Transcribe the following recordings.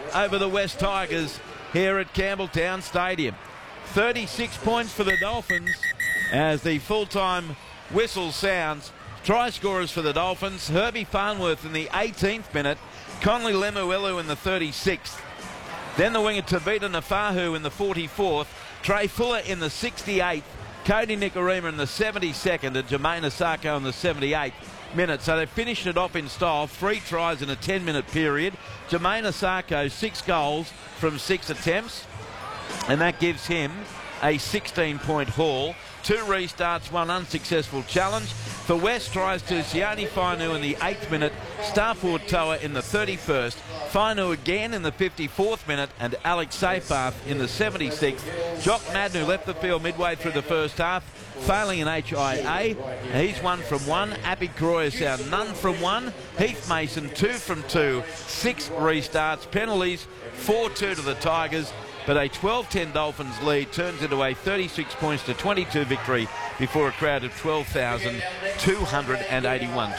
over the West Tigers here at Campbelltown Stadium. 36 points for the Dolphins as the full-time whistle sounds. Try scorers for the Dolphins: Herbie Farnworth in the 18th minute, Conley Lemuelu in the 36th. Then the winger Tavita Nafahu in the 44th, Trey Fuller in the 68th, Cody Nikorima in the 72nd, and Jermaine Asako in the 78th minute. So they finished it off in style. 3 tries in a 10-minute period. Jermaine Asako, 6 goals from 6 attempts, and that gives him a 16-point haul. 2 restarts, 1 unsuccessful challenge. For West, tries to Sione Fainu in the 8th minute, Starford Toa in the 31st, Fainu again in the 54th minute, and Alex Seyfarth in the 76th. Jock Madden, who left the field midway through the first half, failing an HIA. He's 1 from 1. Appy Croyasau, none from 1. Heath Mason, 2 from 2. 6 restarts, penalties, 4-2 to the Tigers. But a 12-10 Dolphins lead turns into a 36 points to 22 victory before a crowd of 12,281.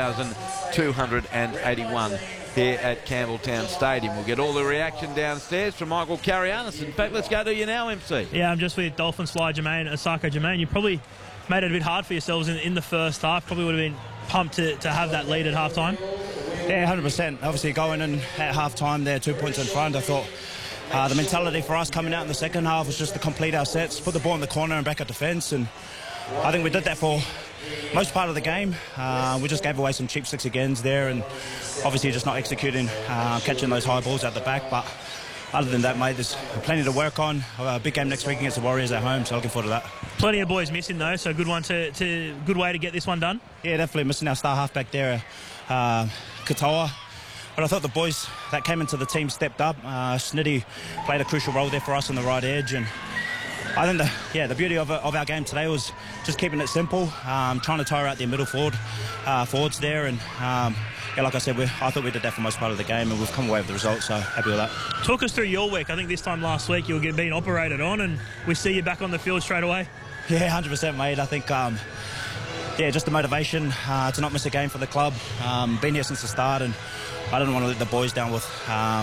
12,281 here at Campbelltown Stadium. We'll get all the reaction downstairs from Michael Carianis. In fact, let's go to you now, MC. Yeah, I'm just with Dolphins fly Jermaine Asako. Jermaine, you probably made it a bit hard for yourselves in the first half. Probably would have been pumped to have that lead at half-time. Yeah, 100%. Obviously, going in at half-time there, 2 points in front, I thought the mentality for us coming out in the second half was just to complete our sets, put the ball in the corner and back at defence, and I think we did that for most part of the game. We just gave away some cheap 6 agains there, and obviously just not executing, catching those high balls out the back. But other than that, mate, there's plenty to work on. A big game next week against the Warriors at home, so looking forward to that. Plenty of boys missing though, so good one good way to get this one done. Yeah, definitely missing our star halfback there, Katoa. But I thought the boys that came into the team stepped up. Snitty played a crucial role there for us on the right edge, and I think the beauty of our game today was just keeping it simple, trying to tire out their middle forwards there, and like I said, I thought we did that for most part of the game, and we've come away with the result, so happy with that. Talk us through your week. I think this time last week you were being operated on, and we see you back on the field straight away. Yeah, 100%, mate. I think just the motivation to not miss a game for the club. Been here since the start, and I didn't want to let the boys down with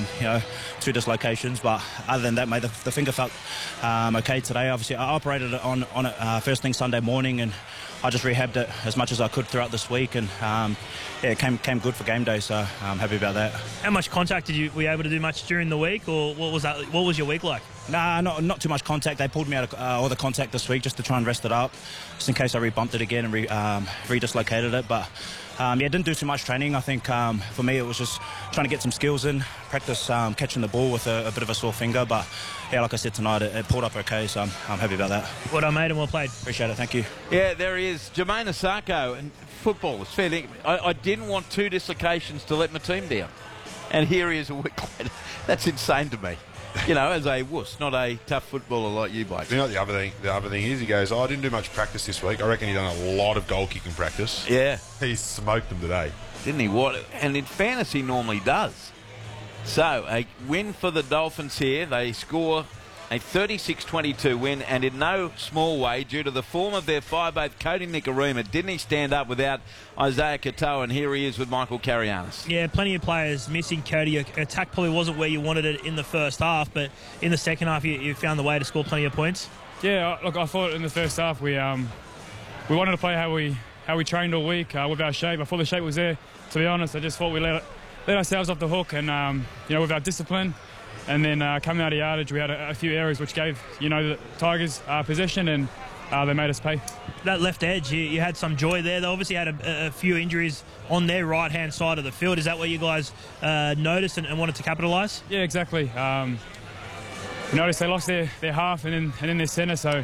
2 dislocations, but other than that, mate, the finger felt okay today. Obviously, I operated it on it first thing Sunday morning, and I just rehabbed it as much as I could throughout this week, and it came good for game day, so I'm happy about that. How much contact were you able to do much during the week, or what was your week like? Nah, not too much contact. They pulled me out of all the contact this week just to try and rest it up, just in case I re-bumped it again and re-dislocated it. But didn't do too much training. I think for me it was just trying to get some skills in, practice catching the ball with a bit of a sore finger. But yeah, like I said tonight, it pulled up okay, so I'm happy about that. Well done, mate, and well played. Appreciate it, thank you. Yeah, there he is, Jermaine Asako. And football is fair. I didn't want 2 dislocations to let my team down, and here he is a week later. That's insane to me. As a wuss, not a tough footballer like you, Blake. You know what the other thing is? He goes, I didn't do much practice this week. I reckon he done a lot of goal kicking practice. Yeah. He smoked them today. Didn't he? And in fantasy normally does. So, a win for the Dolphins here. They score a 36-22 win, and in no small way due to the form of their 5'8" Cody Nikorima. Didn't he stand up without Isaiah Katoa? And here he is with Michael Carianis. Yeah, plenty of players missing Cody. Your attack probably wasn't where you wanted it in the first half, but in the second half you found the way to score plenty of points. Yeah, look, I thought in the first half we wanted to play how we trained all week with our shape. I thought the shape was there. To be honest, I just thought we let ourselves off the hook, and with our discipline. And then coming out of yardage, we had a few areas which gave, the Tigers possession, and they made us pay. That left edge, you had some joy there. They obviously had a few injuries on their right-hand side of the field. Is that what you guys noticed and wanted to capitalise? Yeah, exactly. You noticed they lost their half and then their centre, so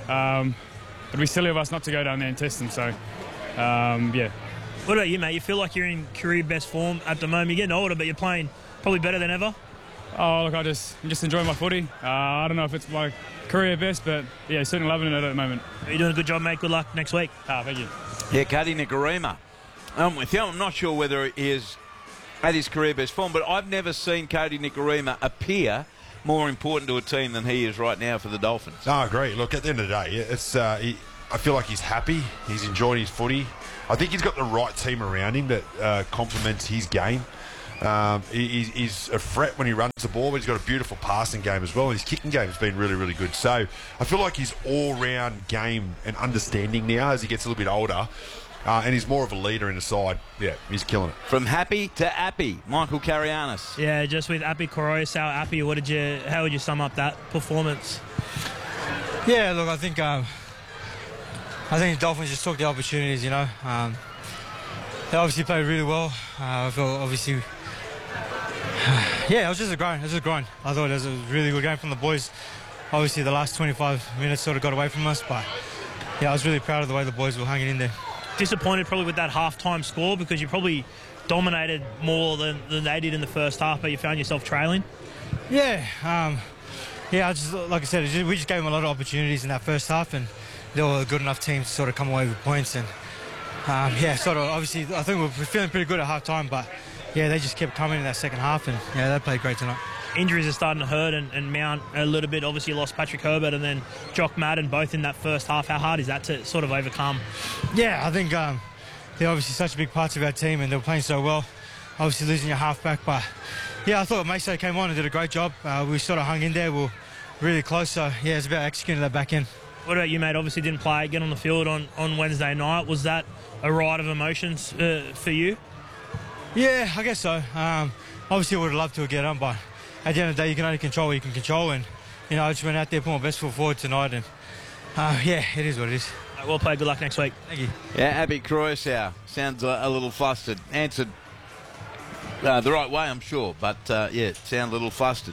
it'd be silly of us not to go down there and test them. So, yeah. What about you, mate? You feel like you're in career best form at the moment. You're getting older, but you're playing probably better than ever. Oh, look, I'm just enjoying my footy. I don't know if it's my career best, but yeah, certainly loving it at the moment. You're doing a good job, mate. Good luck next week. Thank you. Yeah, Cody Nikorima. I'm with you. I'm not sure whether he is at his career best form, but I've never seen Cody Nikorima appear more important to a team than he is right now for the Dolphins. No, I agree. Look, at the end of the day, it's I feel like he's happy. He's enjoying his footy. I think he's got the right team around him that complements his game. He's a threat when he runs the ball, but he's got a beautiful passing game as well. And his kicking game has been really, really good. So I feel like his all-round game and understanding now as he gets a little bit older, and he's more of a leader in the side. Yeah, he's killing it. From happy to appy, Michael Carianis. Yeah, just with Api Koroisau, Api, how would you sum up that performance? Yeah, look, I think the Dolphins just took the opportunities, you know. They obviously played really well. I felt obviously, yeah, it was just a grind. I thought it was a really good game from the boys. Obviously, the last 25 minutes sort of got away from us, but yeah, I was really proud of the way the boys were hanging in there. Disappointed probably with that half-time score because you probably dominated more than they did in the first half, but you found yourself trailing. Yeah, I just, like I said, we just gave them a lot of opportunities in that first half, and they were a good enough team to sort of come away with points. And yeah, sort of obviously, I think we're feeling pretty good at half time, but yeah, they just kept coming in that second half, and yeah, they played great tonight. Injuries are starting to hurt and mount a little bit. Obviously, you lost Patrick Herbert and then Jock Madden both in that first half. How hard is that to sort of overcome? Yeah, I think they're obviously such big parts of our team, and they were playing so well. Obviously, losing your halfback, but yeah, I thought Maso came on and did a great job. We sort of hung in there. We were really close, so yeah, it's about executing that back end. What about you, mate? Obviously didn't play, get on the field on Wednesday night. Was that a ride of emotions for you? Yeah, I guess so. Obviously, I would have loved to get on, but at the end of the day, you can only control what you can control, and you know, I just went out there, put my best foot forward tonight, and yeah, it is what it is. Well played. Good luck next week. Thank you. Yeah, Api Koroisau sounds a little flustered. Answered the right way, I'm sure, but yeah, sound a little flustered.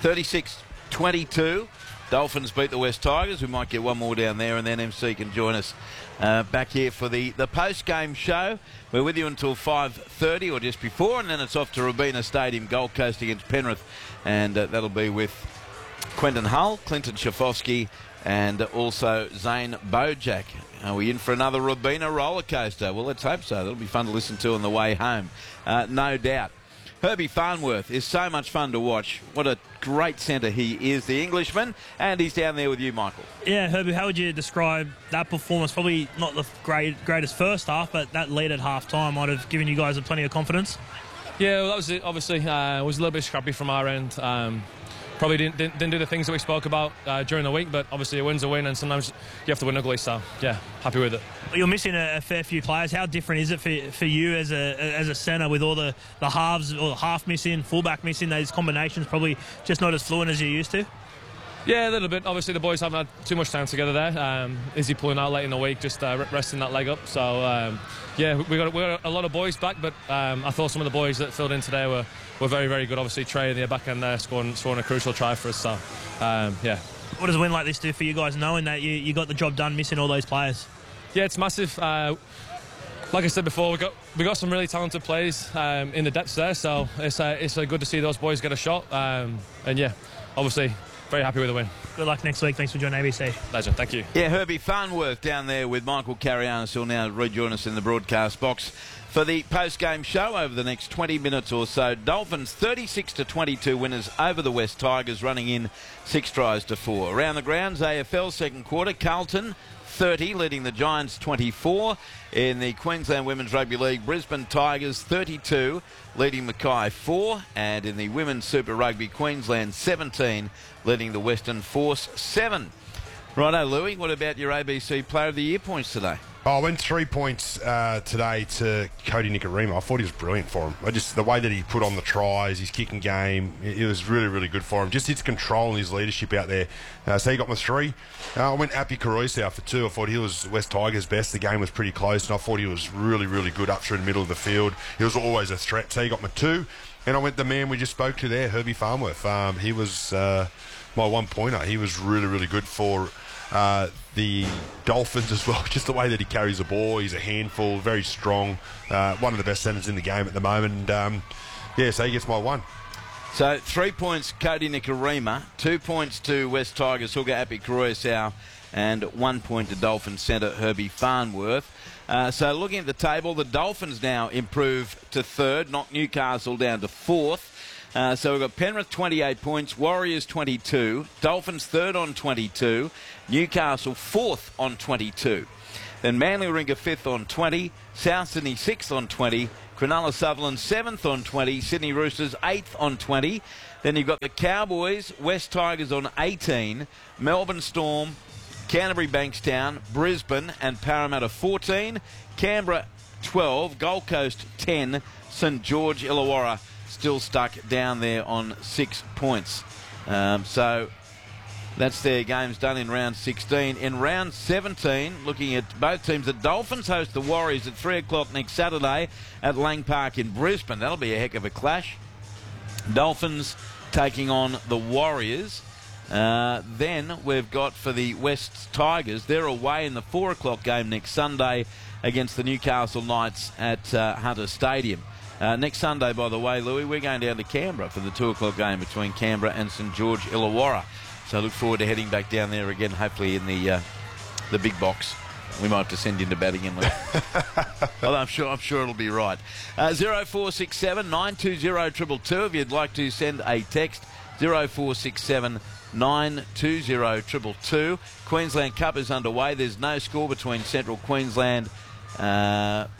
36-22. Dolphins beat the West Tigers. We might get one more down there, and then MC can join us back here for the post-game show. We're with you until 5:30 or just before, and then it's off to Robina Stadium, Gold Coast against Penrith, and that'll be with Quentin Hull, Clinton Schafowski, and also Zane Bojack. Are we in for another Robina roller coaster? Well, let's hope so. That'll be fun to listen to on the way home, no doubt. Herbie Farnworth is so much fun to watch. What a great centre he is, the Englishman, and he's down there with you, Michael. Yeah, Herbie, how would you describe that performance? Probably not the greatest first half, but that lead at half-time might have given you guys plenty of confidence. Yeah, well, that was it. Obviously, it was a little bit scrappy from our end. Probably didn't do the things that we spoke about during the week, but obviously a win's a win, and sometimes you have to win ugly, so yeah, happy with it. You're missing a fair few players. How different is it for you as a centre with all the halves or the half missing, fullback missing, those combinations probably just not as fluent as you used to? Yeah, a little bit. Obviously, the boys haven't had too much time together there. Izzy pulling out late in the week, just resting that leg up. So, yeah, we got a lot of boys back, but I thought some of the boys that filled in today were very, very good. Obviously, Trey in the back end there scoring a crucial try for us. So, yeah. What does a win like this do for you guys, knowing that you got the job done missing all those players? Yeah, it's massive. Like I said before, we got some really talented players in the depths there, so it's good to see those boys get a shot. And yeah, obviously, very happy with the win. Good luck next week. Thanks for joining ABC. Legend, thank you. Yeah, Herbie Farnworth down there with Michael Carianis, who'll now rejoin us in the broadcast box for the post-game show over the next 20 minutes or so. Dolphins 36-22 winners over the West Tigers, running in 6-4. Around the grounds, AFL second quarter, Carlton 30, leading the Giants 24. In the Queensland Women's Rugby League, Brisbane Tigers 32, leading Mackay 4. And in the Women's Super Rugby, Queensland 17, leading the Western Force 7. Righto, Louis, what about your ABC Player of the Year points today? Oh, I went 3 points today to Cody Nikorima. I thought he was brilliant for him. The way that he put on the tries, his kicking game, it was really, really good for him. Just his control and his leadership out there. So he got my 3. I went Api Koroisau for 2. I thought he was West Tigers' best. The game was pretty close, and I thought he was really, really good up through the middle of the field. He was always a threat. So he got my 2. And I went the man we just spoke to there, Herbie Farnworth. He was my 1-pointer. He was really, really good for the Dolphins as well. Just the way that he carries the ball, he's a handful, very strong, one of the best centres in the game at the moment. And yeah, so he gets my 1. So 3 points Cody Nikorima, 2 points to West Tigers hooker Api Koroisau, and 1 point to Dolphins centre Herbie Farnworth. So looking at the table, the Dolphins now improve to 3rd, knock Newcastle down to 4th. So we've got Penrith 28 points, Warriors 22, Dolphins 3rd on 22, Newcastle 4th on 22. Then Manly Warringah 5th on 20, South Sydney 6th on 20, Cronulla Sutherland 7th on 20. Sydney Roosters 8th on 20. Then you've got the Cowboys, West Tigers on 18. Melbourne Storm, Canterbury Bankstown, Brisbane and Parramatta 14. Canberra 12. Gold Coast 10. St George Illawarra still stuck down there on 6 points. So that's their games done in round 16. In round 17, looking at both teams, the Dolphins host the Warriors at 3 o'clock next Saturday at Lang Park in Brisbane. That'll be a heck of a clash. Dolphins taking on the Warriors. Then we've got for the West Tigers, they're away in the 4 o'clock game next Sunday against the Newcastle Knights at Hunter Stadium. Next Sunday, by the way, Louis, we're going down to Canberra for the 2 o'clock game between Canberra and St George Illawarra. So I look forward to heading back down there again, hopefully in the big box. We might have to send in to bat again, Louis. Although I'm sure it'll be right. 0467 920 222 if you'd like to send a text. 0467 920 222. Queensland Cup is underway. There's no score between Central Queensland and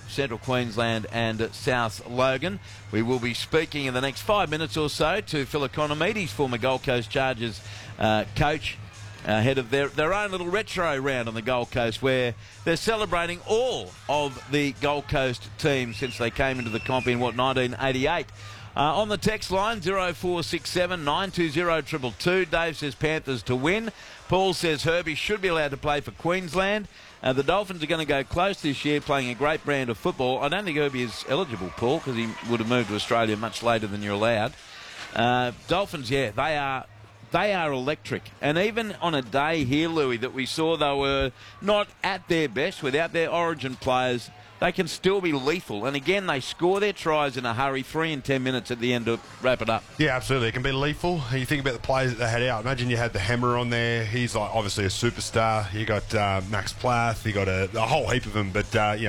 South Logan. We will be speaking in the next 5 minutes or so to Phil Economides, former Gold Coast Chargers coach, ahead of their own little retro round on the Gold Coast, where they're celebrating all of the Gold Coast teams since they came into the comp in 1988. On the text line 0467 920 222. Dave says Panthers to win. Paul says Herbie should be allowed to play for Queensland. The Dolphins are going to go close this year, playing a great brand of football. I don't think Herbie is eligible, Paul, because he would have moved to Australia much later than you're allowed. Dolphins, yeah, they are electric. And even on a day here, Louis, that we saw they were not at their best without their origin players, they can still be lethal. And again, they score their tries in a hurry, 3 and 10 minutes at the end to wrap it up. Yeah, absolutely. It can be lethal. You think about the players that they had out. Imagine you had the Hammer on there. He's like obviously a superstar. You got Max Plath. You got a whole heap of them. But,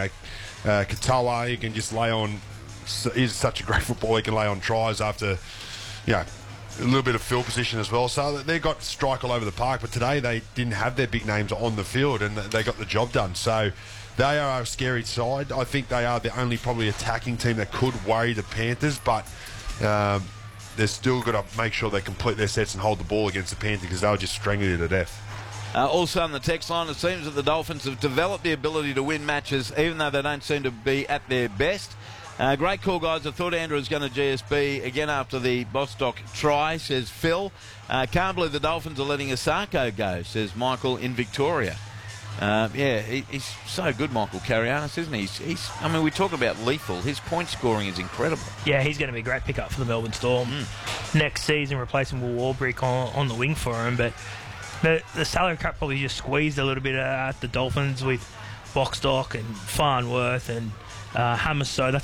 Katoa, he can just lay on. He's such a great footballer. He can lay on tries after, a little bit of field position as well. So they got strike all over the park. But today they didn't have their big names on the field and they got the job done. So they are a scary side. I think they are the only probably attacking team that could worry the Panthers, but they're still got to make sure they complete their sets and hold the ball against the Panthers because they'll just strangle you to death. Also on the text line, it seems that the Dolphins have developed the ability to win matches even though they don't seem to be at their best. Great call, guys. I thought Andrew was going to GSB again after the Bostock try, says Phil. Can't believe the Dolphins are letting Asako go, says Michael in Victoria. He's so good, Michael Carianis, isn't he? We talk about lethal. His point scoring is incredible. Yeah, he's going to be a great pickup for the Melbourne Storm next season, replacing Will Warbrick on the wing for him. But the salary cap probably just squeezed a little bit at the Dolphins with Bostock and Farnworth and Hamiso.